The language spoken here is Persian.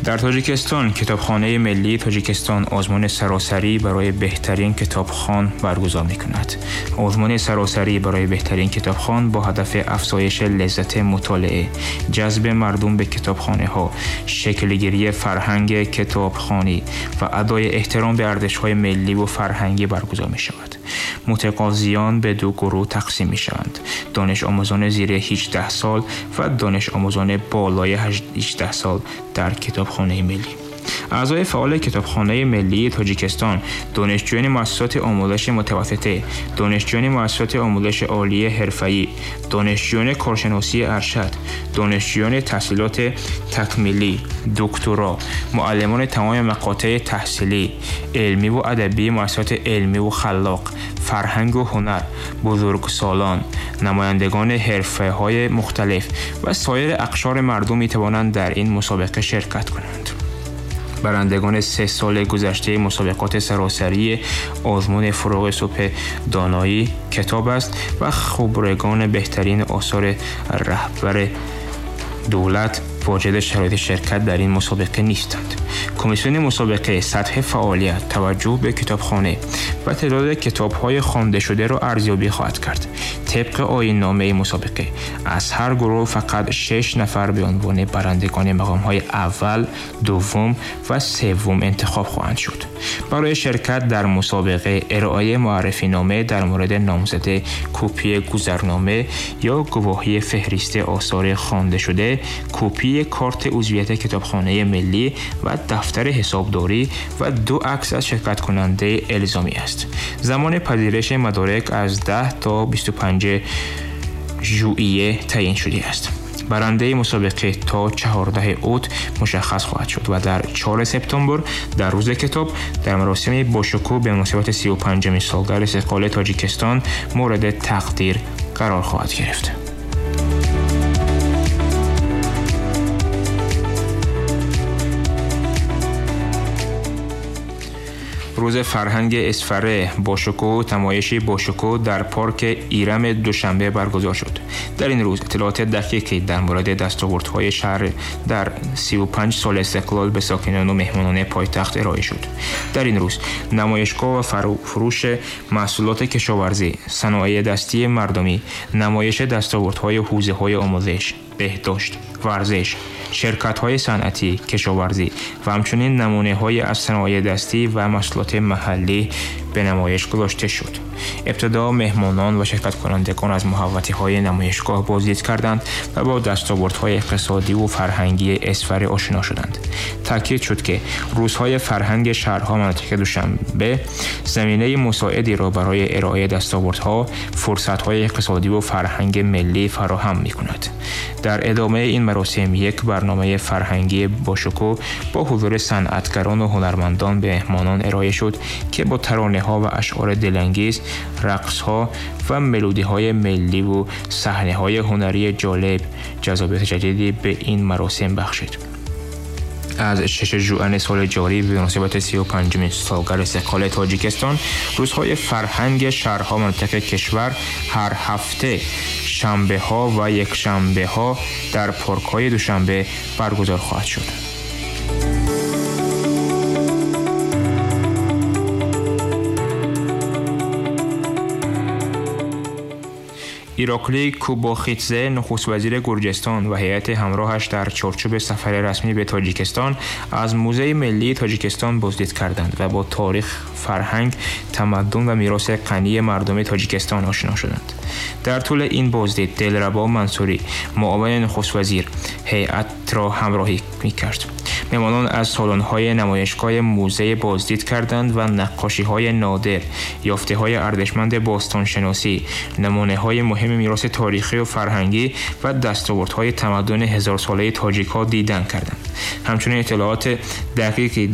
در تاجیکستان کتابخانه ملی تاجیکستان آزمون سراسری برای بهترین کتابخوان برگزار می‌کند. آزمون سراسری برای بهترین کتابخوان با هدف افزایش لذت مطالعه، جذب مردم به کتابخانه‌ها، شکل‌گیری فرهنگ کتابخوانی و ادای احترام به ارزش‌های ملی و فرهنگی برگزار می‌شود. متقاضیان به دو گروه تقسیم می‌شوند: دانش آموزان زیر 18 سال و دانش آموزان بالای 18 سال در کتابخانه ملی. اعضای فعال کتابخانه ملی تاجیکستان دانشجویان مؤسسات آموزش متوسطه، دانشجویان مؤسسات آموزش عالی حرفه‌ای، دانشجویان کارشناسی ارشد، دانشجویان تحصیلات تکمیلی، دکترا، معلمان تمام مقاطع تحصیلی، علمی و ادبی مؤسسات علمی و خلاق، فرهنگ و هنر، بزرگسالان، نمایندگان حرفه‌های مختلف و سایر اقشار مردم می‌توانند در این مسابقه شرکت کنند. برندگان 3 سال گذشته مسابقات سراسری آزمون فروغ صبح دانایی کتاب است و خبرگان بهترین آثار رهبر دولت واجد شرایط شرکت در این مسابقه نیستند. کمیسیون مسابقه سطح فعالیت، توجه به کتابخانه و تعداد کتاب‌های خوانده شده را ارزیابی خواهد کرد. طبق آیین‌نامه مسابقه از هر گروه فقط 6 نفر به عنوان برندگان مقام‌های اول، دوم و سوم انتخاب خواهند شد. برای شرکت در مسابقه ارائه معرفی نامه در مورد نامزده، کپی گذرنامه یا گواهی فهرست آثار خوانده شده، کپی کارت عضویت کتابخانه ملی و دفتر حسابداری و 2 عکس از شرکت کننده الزامی است. زمان پذیرش مدارک از 10 تا 25 ژوئیه تعیین شده است. برنده مسابقه تا 14 اوت مشخص خواهد شد و در 4 سپتامبر در روز کتاب در مراسم باشکوه به مناسبت 35مین سالگرد استقلال تاجیکستان مورد تقدیر قرار خواهد گرفت. روز فرهنگ اسفره باشکوه تمایشی باشکوه در پارک ایرم دوشنبه برگزار شد. در این روز اطلاعات دقیقی در مورد دستاوردهای شهر در 35 سال استقلال به ساکنان و مهمانان پایتخت ارائه شد. در این روز نمایشگاه و فروش محصولات کشاورزی، صنایع دستی مردمی، نمایش دستاوردهای حوزه‌های آموزش، بهداشت، ورزش، شرکت‌های صنعتی، کشاورزی و همچنین نمونه‌های از صنایع دستی و محصولات محلی به نمایش گذاشته شد. ابتدا مهمانان و شرکت کنندگان از محوطه‌های نمایشگاه بازدید کردند و با دستاوردهای اقتصادی و فرهنگی اسفره آشنا شدند. تاکید شد که روزهای فرهنگ شهرها مناطق دوشنبه زمینه مساعدی را برای ارائه دستاوردها، فرصت‌های اقتصادی و فرهنگ ملی فراهم می‌کند. در ادامه این مراسم یک برنامه فرهنگی باشکوه با حضور صنعتگران و هنرمندان به مهمانان ارائه شد که با ترانه‌ها و اشعار دلانگیز، رقص‌ها و ملودی‌های ملی و صحنه‌های هنری جالب جذابیت جدیدی به این مراسم بخشید. از 6 ژوئن سال جاری به مناسبت 35مین سالگرد استقلال تاجیکستان روزهای فرهنگ شهرها مناطق کشور هر هفته شنبه‌ها و یکشنبه‌ها در پارک‌های دوشنبه برگزار خواهد شد. ایراکلی کوباخیتزه نخست وزیر گرجستان و هیئت همراهش در چارچوب سفر رسمی به تاجیکستان از موزه ملی تاجیکستان بازدید کردند و با تاریخ، فرهنگ، تمدن و میراث غنی مردم تاجیکستان آشنا شدند. در طول این بازدید دلربا منصوری معاون نخست وزیر هیئت را همراهی می‌کرد. مهمانان از سالن‌های نمایشگاه موزه بازدید کردند و نقاشی‌های نادر، یافته‌های ارزشمند باستانشناسی، نمونه‌های مهم میراث تاریخی و فرهنگی و دستاوردهای تمدن 1000 ساله تاجیک‌ها دیدن کردند. همچنین اطلاعات دقیقی